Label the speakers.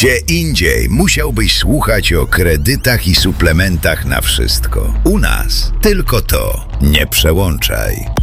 Speaker 1: Gdzie indziej musiałbyś słuchać o kredytach i suplementach na wszystko. U nas tylko to. Nie przełączaj.